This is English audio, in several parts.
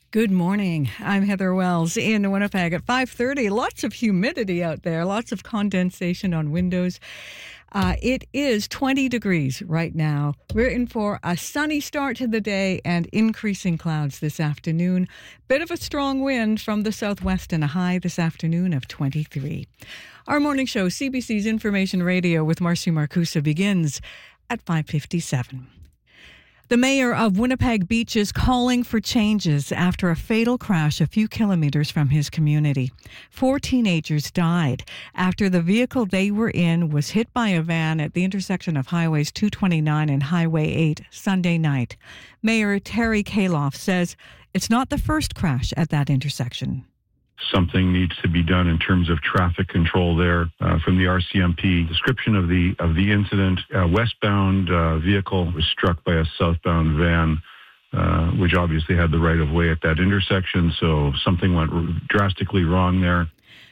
Good morning. I'm Heather Wells in Winnipeg at 5:30. Lots of humidity out there, lots of condensation on windows. It is 20 degrees right now. We're in for a sunny start to the day and increasing clouds this afternoon. Bit of a strong wind from the southwest and a high this afternoon of 23. Our morning show, CBC's Information Radio with Marcy Marcusa, begins at 5:57. The mayor of Winnipeg Beach is calling for changes after a fatal crash a few kilometers from his community. 4 teenagers died after the vehicle they were in was hit by a van at the intersection of Highways 229 and Highway 8 Sunday night. Mayor Terry Kaloff says it's not the first crash at that intersection. Something needs to be done in terms of traffic control there. From the RCMP description of the incident, a westbound vehicle was struck by a southbound van, which obviously had the right of way at that intersection. So something went drastically wrong there.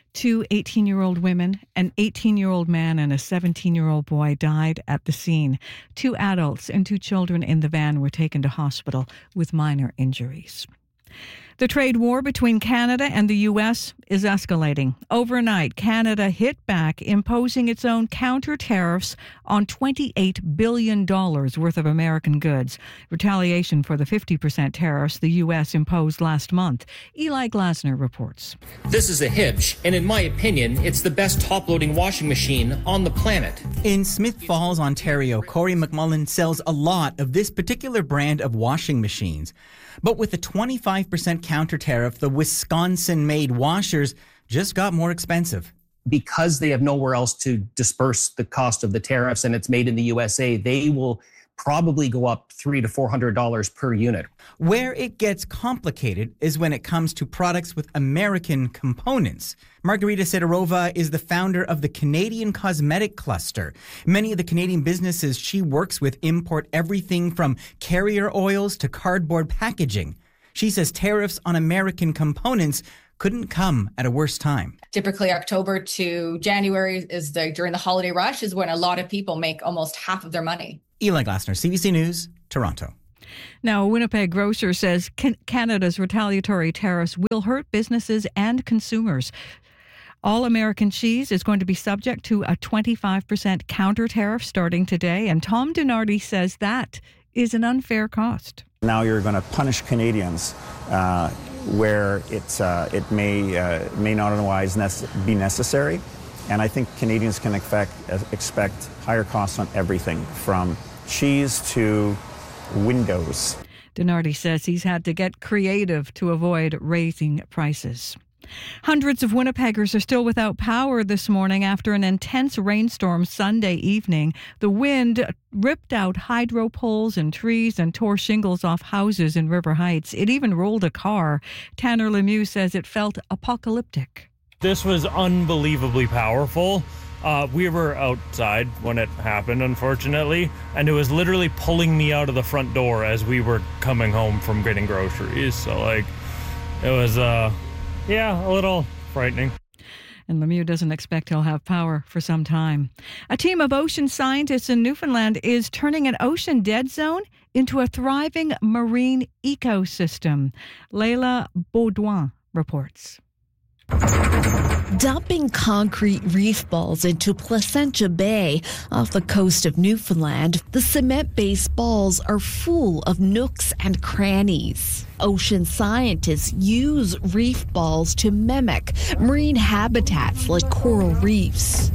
2 18-year-old women, an 18-year-old man and a 17-year-old boy died at the scene. 2 adults and 2 children in the van were taken to hospital with minor injuries. The trade war between Canada and the U.S. is escalating. Overnight, Canada hit back, imposing its own counter tariffs on $28 billion worth of American goods. Retaliation for the 50% tariffs the U.S. imposed last month. Eli Glasner reports. This is a Hibsch, and in my opinion, it's the best top-loading washing machine on the planet. In Smith Falls, Ontario, Corey McMullen sells a lot of this particular brand of washing machines. But with the 25% counter tariff, the Wisconsin-made washers just got more expensive. Because they have nowhere else to disperse the cost of the tariffs and it's made in the USA, they will probably go up $300 to $400 per unit. Where it gets complicated is when it comes to products with American components. Margarita Sidorova is the founder of the Canadian Cosmetic Cluster. Many of the Canadian businesses she works with import everything from carrier oils to cardboard packaging. She says tariffs on American components couldn't come at a worse time. Typically, October to January is during the holiday rush is when a lot of people make almost half of their money. Eli Glasner, CBC News, Toronto. Now, a Winnipeg grocer says Canada's retaliatory tariffs will hurt businesses and consumers. All American cheese is going to be subject to a 25% counter tariff starting today, and Tom Dinardi says that is an unfair cost. Now you're going to punish Canadians where it may not otherwise be necessary. And I think Canadians can expect higher costs on everything from cheese to windows. Dinardi says he's had to get creative to avoid raising prices. Hundreds of Winnipeggers are still without power this morning after an intense rainstorm Sunday evening. The wind ripped out hydro poles and trees and tore shingles off houses in River Heights. It even rolled a car. Tanner Lemieux says it felt apocalyptic. This was unbelievably powerful. We were outside when it happened, unfortunately, and it was literally pulling me out of the front door as we were coming home from getting groceries. So, it was, a little frightening. And Lemieux doesn't expect he'll have power for some time. A team of ocean scientists in Newfoundland is turning an ocean dead zone into a thriving marine ecosystem. Leila Baudouin reports. Dumping concrete reef balls into Placentia Bay off the coast of Newfoundland, the cement-based balls are full of nooks and crannies. Ocean scientists use reef balls to mimic marine habitats like coral reefs.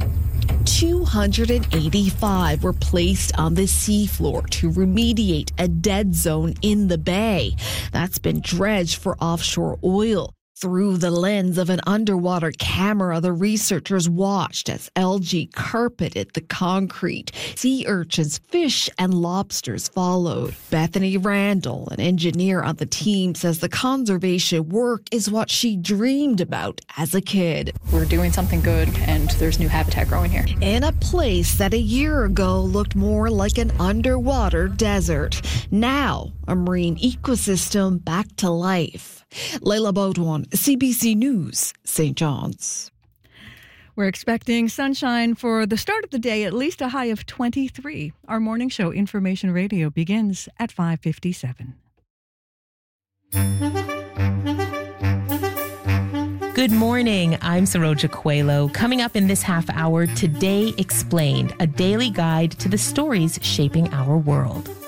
285 were placed on the seafloor to remediate a dead zone in the bay that's been dredged for offshore oil. Through the lens of an underwater camera, the researchers watched as algae carpeted the concrete. Sea urchins, fish, and lobsters followed. Bethany Randall, an engineer on the team, says the conservation work is what she dreamed about as a kid. We're doing something good, and there's new habitat growing here. In a place that a year ago looked more like an underwater desert. Now, a marine ecosystem back to life. Leila Baudouin, CBC News, St. John's. We're expecting sunshine for the start of the day, at least a high of 23. Our morning show, Information Radio, begins at 5:57. Good morning. I'm Saroja Coelho. Coming up in this half hour, Today Explained, a daily guide to the stories shaping our world.